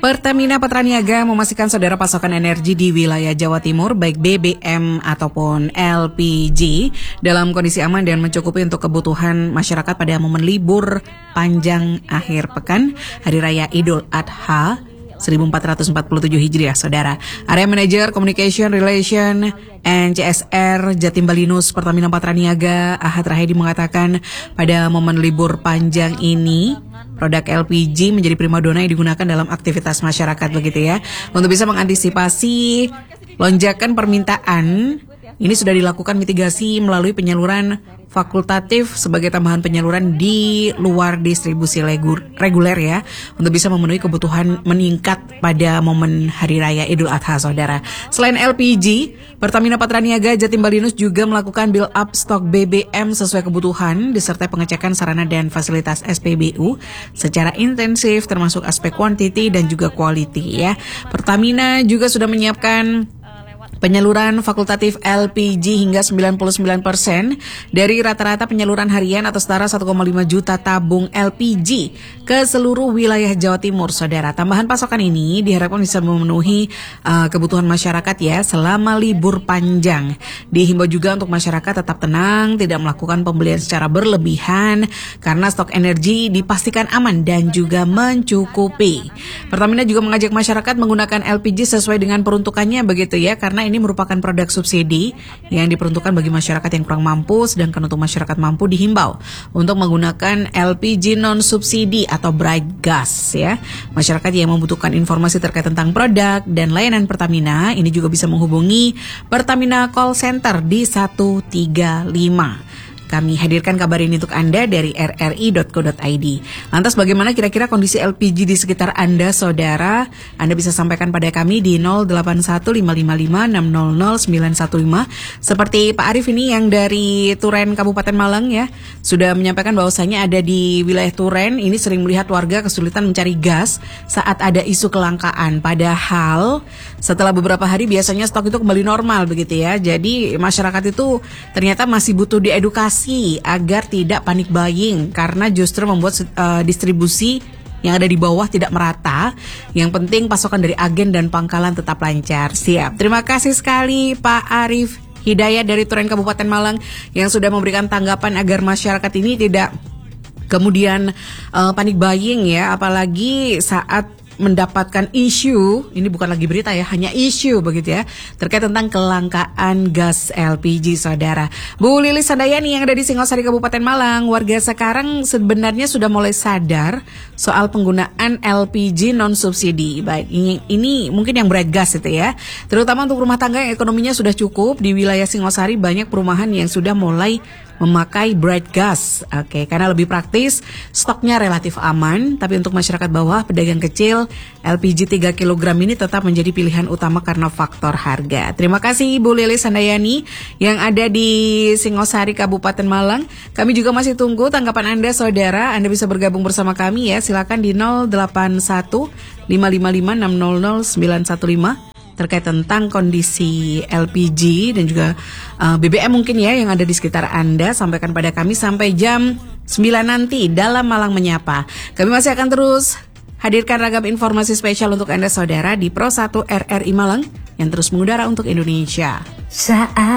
Pertamina Patraniaga memastikan saudara pasokan energi di wilayah Jawa Timur baik BBM ataupun LPG dalam kondisi aman dan mencukupi untuk kebutuhan masyarakat pada momen libur panjang akhir pekan Hari Raya Idul Adha 1447 Hijriah, saudara. Area Manager Communication Relation and CSR Jatim Balinus Pertamina Patraniaga Ahad Rahedi mengatakan pada momen libur panjang ini produk LPG menjadi primadona yang digunakan dalam aktivitas masyarakat begitu ya. Untuk bisa mengantisipasi lonjakan permintaan, ini sudah dilakukan mitigasi melalui penyaluran fakultatif sebagai tambahan penyaluran di luar distribusi reguler ya, untuk bisa memenuhi kebutuhan meningkat pada momen Hari Raya Idul Adha, saudara. Selain LPG, Pertamina Patraniaga Jatim Balinus juga melakukan build up stok BBM sesuai kebutuhan disertai pengecekan sarana dan fasilitas SPBU secara intensif termasuk aspek quantity dan juga quality ya. Pertamina juga sudah menyiapkan penyaluran fakultatif LPG hingga 99% dari rata-rata penyaluran harian atau setara 1,5 juta tabung LPG ke seluruh wilayah Jawa Timur, saudara. Tambahan pasokan ini diharapkan bisa memenuhi kebutuhan masyarakat ya selama libur panjang. Dihimbau juga untuk masyarakat tetap tenang, tidak melakukan pembelian secara berlebihan karena stok energi dipastikan aman dan juga mencukupi. Pertamina juga mengajak masyarakat menggunakan LPG sesuai dengan peruntukannya begitu ya, karena ini merupakan produk subsidi yang diperuntukkan bagi masyarakat yang kurang mampu, sedangkan untuk masyarakat mampu dihimbau untuk menggunakan LPG non-subsidi atau bright gas ya. Masyarakat yang membutuhkan informasi terkait tentang produk dan layanan Pertamina ini juga bisa menghubungi Pertamina Call Center di 135. Kami hadirkan kabar ini untuk Anda dari rri.co.id. Lantas bagaimana kira-kira kondisi LPG di sekitar Anda, saudara? Anda bisa sampaikan pada kami di 081555600915. Seperti Pak Arif ini yang dari Turen Kabupaten Malang ya, sudah menyampaikan bahwasanya ada di wilayah Turen ini sering melihat warga kesulitan mencari gas saat ada isu kelangkaan. Padahal setelah beberapa hari biasanya stok itu kembali normal begitu ya. Jadi masyarakat itu ternyata masih butuh diedukasi agar tidak panik buying karena justru membuat distribusi yang ada di bawah tidak merata. Yang penting pasokan dari agen dan pangkalan tetap lancar. Siap. Terima kasih sekali Pak Arif Hidayat dari Turen Kabupaten Malang yang sudah memberikan tanggapan agar masyarakat ini tidak kemudian panik buying ya, apalagi saat mendapatkan isu, ini bukan lagi berita ya, hanya isu begitu ya, terkait tentang kelangkaan gas LPG, saudara. Bu Lilis Handayani yang ada di Singosari Kabupaten Malang, warga sekarang sebenarnya sudah mulai sadar soal penggunaan LPG non-subsidi. Baik, ini mungkin yang bright gas itu ya, terutama untuk rumah tangga yang ekonominya sudah cukup. Di wilayah Singosari banyak perumahan yang sudah mulai memakai bright gas, oke, karena lebih praktis, stoknya relatif aman. Tapi untuk masyarakat bawah, pedagang kecil, LPG 3 kg ini tetap menjadi pilihan utama karena faktor harga. Terima kasih Ibu Lilis Handayani yang ada di Singosari Kabupaten Malang. Kami juga masih tunggu tanggapan Anda, saudara. Anda bisa bergabung bersama kami ya, silakan di 081555600915 terkait tentang kondisi LPG dan juga BBM mungkin ya yang ada di sekitar Anda. Sampaikan pada kami sampai jam 9 nanti dalam Malang Menyapa. Kami masih akan terus hadirkan ragam informasi spesial untuk Anda, saudara, di Pro 1 RRI Malang yang terus mengudara untuk Indonesia.